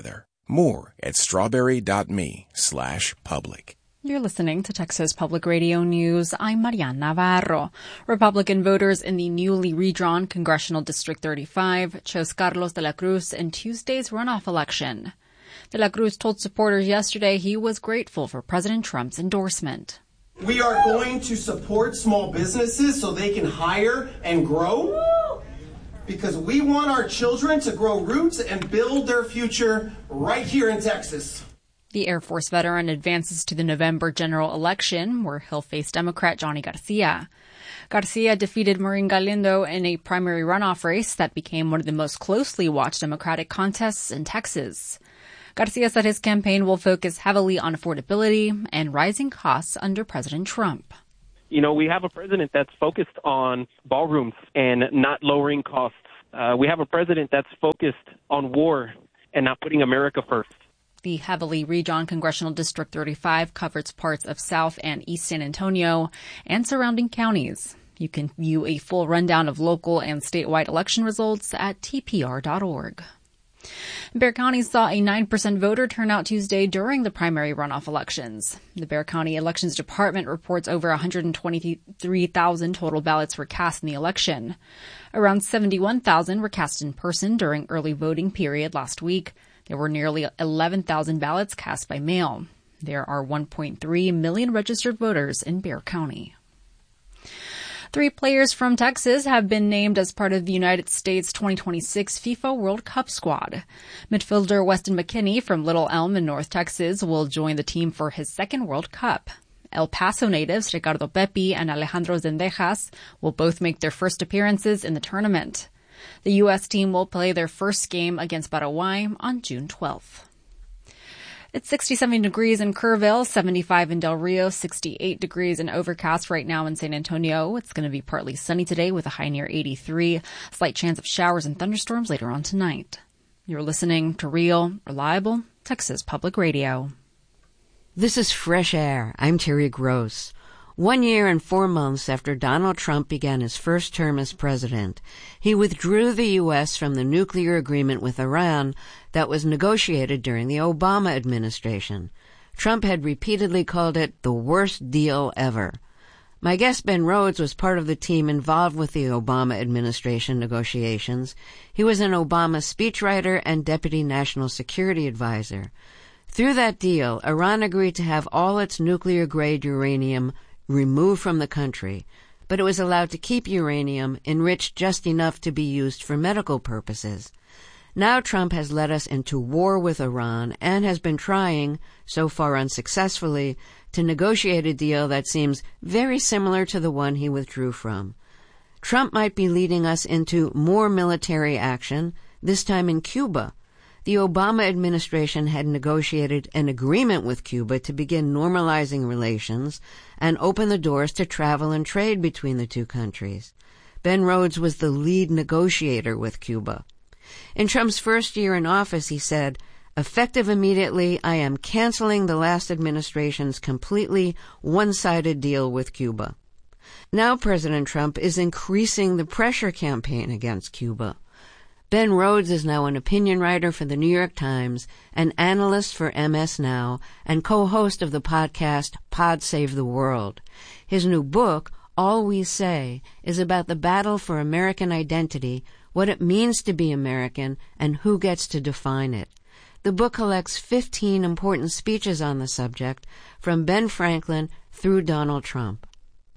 More at strawberry.me/public. You're listening to Texas Public Radio News. I'm Mariana Navarro. Republican voters in the newly redrawn Congressional District 35 chose Carlos de la Cruz in Tuesday's runoff election. De la Cruz told supporters yesterday he was grateful for President Trump's endorsement. We are going to support small businesses so they can hire and grow, because we want our children to grow roots and build their future right here in Texas. The Air Force veteran advances to the November general election, where he'll face Democrat Johnny Garcia. Garcia defeated Marin Galindo in a primary runoff race that became one of the most closely watched Democratic contests in Texas. Garcia said his campaign will focus heavily on affordability and rising costs under President Trump. You know, we have a president that's focused on ballrooms and not lowering costs. We have a president that's focused on war and not putting America first. The heavily redrawn Congressional District 35 covers parts of South and East San Antonio and surrounding counties. You can view a full rundown of local and statewide election results at tpr.org. Bexar County saw a 9% voter turnout Tuesday during the primary runoff elections. The Bexar County Elections Department reports over 123,000 total ballots were cast in the election. Around 71,000 were cast in person during early voting period last week. There were nearly 11,000 ballots cast by mail. There are 1.3 million registered voters in Bexar County. 3 players from Texas have been named as part of the United States 2026 FIFA World Cup squad. Midfielder Weston McKennie from Little Elm in North Texas will join the team for his second World Cup. El Paso natives Ricardo Pepi and Alejandro Zendejas will both make their first appearances in the tournament. The U.S. team will play their first game against Paraguay on June 12th. It's 67 degrees in Kerrville, 75 in Del Rio, 68 degrees and overcast right now in San Antonio. It's going to be partly sunny today with a high near 83. Slight chance of showers and thunderstorms later on tonight. You're listening to real, reliable Texas Public Radio. This is Fresh Air. I'm Terry Gross. 1 year and 4 months after Donald Trump began his first term as president, he withdrew the U.S. from the nuclear agreement with Iran that was negotiated during the Obama administration. Trump had repeatedly called it the worst deal ever. My guest Ben Rhodes was part of the team involved with the Obama administration negotiations. He was an Obama speechwriter and deputy national security advisor. Through that deal, Iran agreed to have all its nuclear-grade uranium removed from the country, but it was allowed to keep uranium enriched just enough to be used for medical purposes. Now Trump has led us into war with Iran and has been trying, so far unsuccessfully, to negotiate a deal that seems very similar to the one he withdrew from. Trump might be leading us into more military action, this time in Cuba. The Obama administration had negotiated an agreement with Cuba to begin normalizing relations and open the doors to travel and trade between the two countries. Ben Rhodes was the lead negotiator with Cuba. In Trump's first year in office, he said, "Effective immediately, I am canceling the last administration's completely one-sided deal with Cuba." Now President Trump is increasing the pressure campaign against Cuba. Ben Rhodes is now an opinion writer for the New York Times, an analyst for MS Now, and co-host of the podcast Pod Save the World. His new book, All We Say, is about the battle for American identity, what it means to be American, and who gets to define it. The book collects 15 important speeches on the subject, from Ben Franklin through Donald Trump.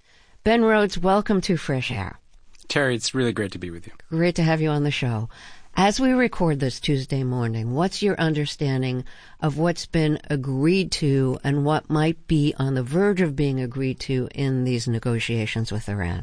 Ben Rhodes, welcome to Fresh Air. Terry, it's really great to be with you. Great to have you on the show. As we record this Tuesday morning, what's your understanding of what's been agreed to and what might be on the verge of being agreed to in these negotiations with Iran?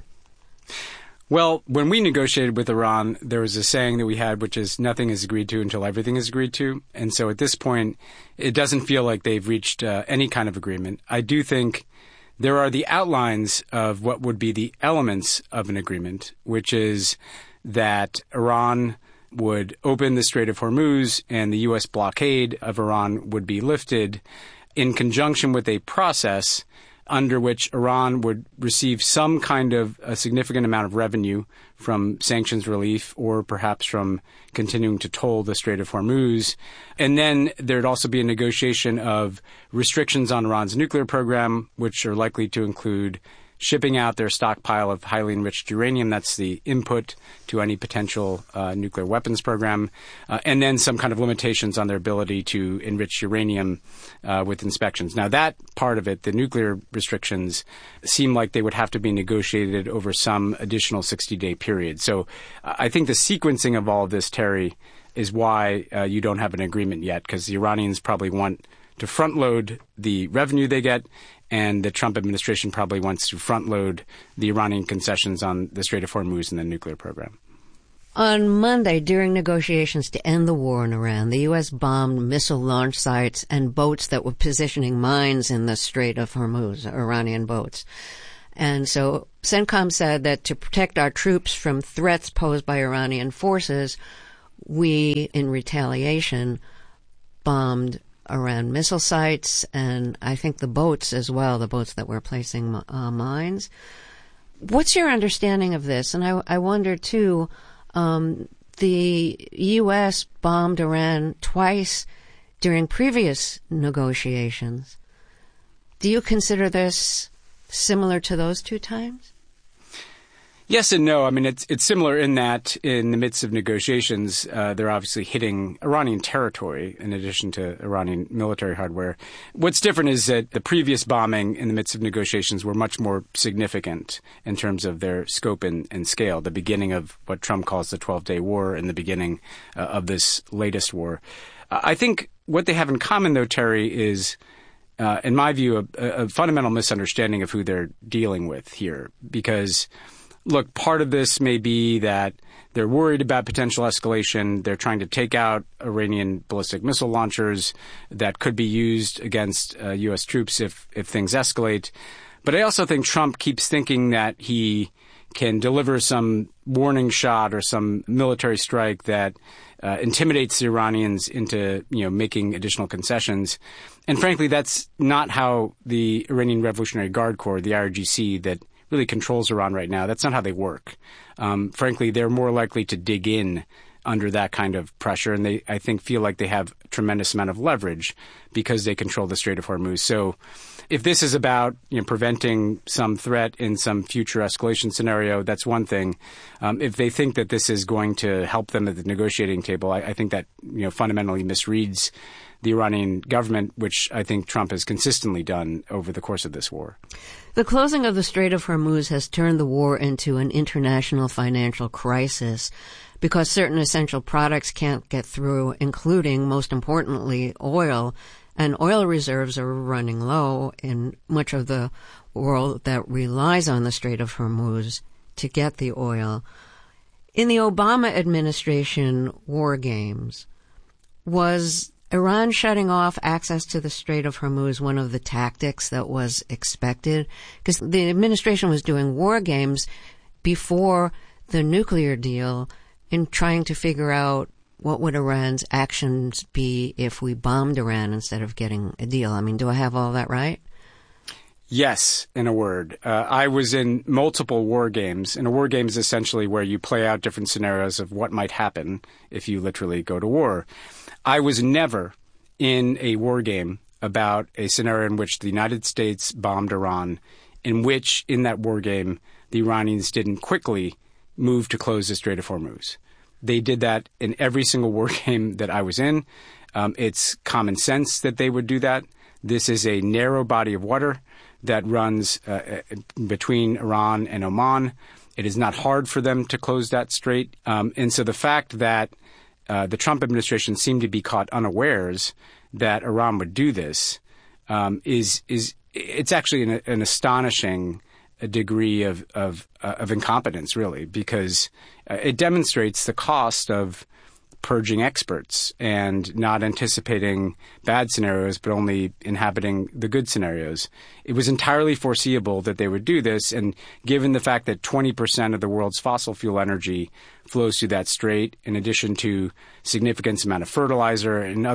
Well, when we negotiated with Iran, there was a saying that we had, which is nothing is agreed to until everything is agreed to. And so at this point, it doesn't feel like they've reached any kind of agreement. I do think there are the outlines of what would be the elements of an agreement, which is that Iran would open the Strait of Hormuz and the U.S. blockade of Iran would be lifted in conjunction with a process under which Iran would receive some kind of a significant amount of revenue from sanctions relief or perhaps from continuing to toll the Strait of Hormuz. And then there'd also be a negotiation of restrictions on Iran's nuclear program, which are likely to include shipping out their stockpile of highly enriched uranium. That's the input to any potential nuclear weapons program. And then some kind of limitations on their ability to enrich uranium with inspections. Now, that part of it, the nuclear restrictions, seem like they would have to be negotiated over some additional 60-day period. So I think the sequencing of all of this, Terry, is why you don't have an agreement yet, because the Iranians probably want to front-load the revenue they get, and the Trump administration probably wants to front-load the Iranian concessions on the Strait of Hormuz and the nuclear program. On Monday, during negotiations to end the war in Iran, the U.S. bombed missile launch sites and boats that were positioning mines in the Strait of Hormuz, Iranian boats. And so CENTCOM said that to protect our troops from threats posed by Iranian forces, we, in retaliation, bombed Iran missile sites and I think the boats as well, the boats that were placing mines. What's your understanding of this? And I wonder, too, the U.S. bombed Iran twice during previous negotiations. Do you consider this similar to those two times? Yes and no. I mean, it's similar in that in the midst of negotiations, they're obviously hitting Iranian territory in addition to Iranian military hardware. What's different is that the previous bombing in the midst of negotiations were much more significant in terms of their scope and scale, the beginning of what Trump calls the 12-day war and the beginning of this latest war. I think what they have in common, though, Terry, is, in my view, a fundamental misunderstanding of who they're dealing with here, because look, part of this may be that they're worried about potential escalation. They're trying to take out Iranian ballistic missile launchers that could be used against U.S. troops if things escalate. But I also think Trump keeps thinking that he can deliver some warning shot or some military strike that intimidates the Iranians into, making additional concessions. And frankly, that's not how the Iranian Revolutionary Guard Corps, the IRGC, that really controls Iran right now. That's not how they work. Frankly, they're more likely to dig in under that kind of pressure, and they, I think, feel like they have a tremendous amount of leverage because they control the Strait of Hormuz. So if this is about preventing some threat in some future escalation scenario, that's one thing. If they think that this is going to help them at the negotiating table, I think that fundamentally misreads the Iranian government, which I think Trump has consistently done over the course of this war. The closing of the Strait of Hormuz has turned the war into an international financial crisis because certain essential products can't get through, including, most importantly, oil. And oil reserves are running low in much of the world that relies on the Strait of Hormuz to get the oil. In the Obama administration war games, was Iran shutting off access to the Strait of Hormuz one of the tactics that was expected? Because the administration was doing war games before the nuclear deal in trying to figure out what would Iran's actions be if we bombed Iran instead of getting a deal. I mean, do I have all that right? Yes, in a word. I was in multiple war games, and a war game is essentially where you play out different scenarios of what might happen if you literally go to war. I was never in a war game about a scenario in which the United States bombed Iran, in which, in that war game, the Iranians didn't quickly move to close the Strait of Hormuz. They did that in every single war game that I was in. It's common sense that they would do that. This is a narrow body of water that runs between Iran and Oman. It is not hard for them to close that strait. And so the fact that the Trump administration seemed to be caught unawares that Iran would do this it's actually an astonishing degree of incompetence, really, because it demonstrates the cost of purging experts and not anticipating bad scenarios, but only inhabiting the good scenarios. It was entirely foreseeable that they would do this, and given the fact that 20% of the world's fossil fuel energy flows through that strait, in addition to significant amount of fertilizer and other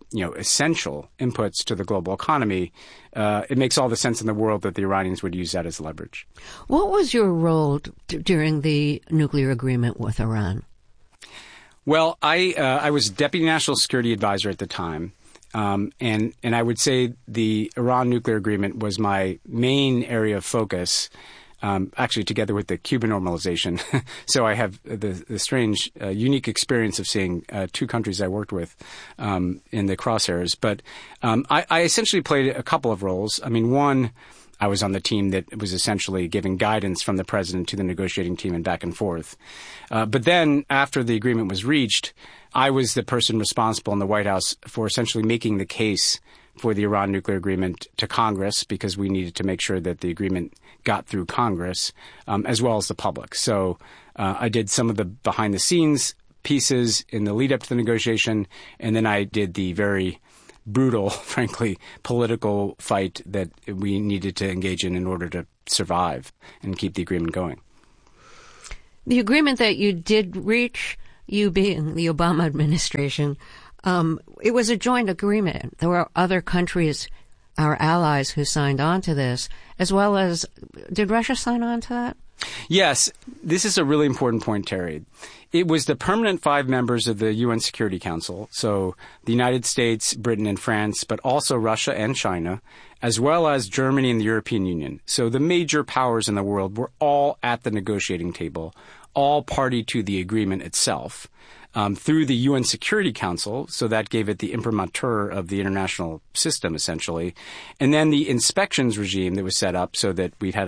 essential inputs to the global economy, it makes all the sense in the world that the Iranians would use that as leverage. What was your role during the nuclear agreement with Iran? Well, I was Deputy National Security Advisor at the time. And I would say the Iran nuclear agreement was my main area of focus, actually together with the Cuban normalization. So I have the strange, unique experience of seeing two countries I worked with in the crosshairs. But I essentially played a couple of roles. I mean, one, I was on the team that was essentially giving guidance from the president to the negotiating team and back and forth. But then after the agreement was reached, I was the person responsible in the White House for essentially making the case for the Iran nuclear agreement to Congress, because we needed to make sure that the agreement got through Congress, as well as the public. So I did some of the behind-the-scenes pieces in the lead-up to the negotiation, and then I did the very brutal, frankly, political fight that we needed to engage in order to survive and keep the agreement going. The agreement that you did reach, you being the Obama administration, it was a joint agreement. There were other countries, our allies, who signed on to this, as well as, did Russia sign on to that? Yes. This is a really important point, Terry. It was the permanent 5 members of the UN Security Council, so the United States, Britain, and France, but also Russia and China, as well as Germany and the European Union. So the major powers in the world were all at the negotiating table, all party to the agreement itself. Through the UN Security Council, so that gave it the imprimatur of the international system, essentially. And then the inspections regime that was set up so that we'd had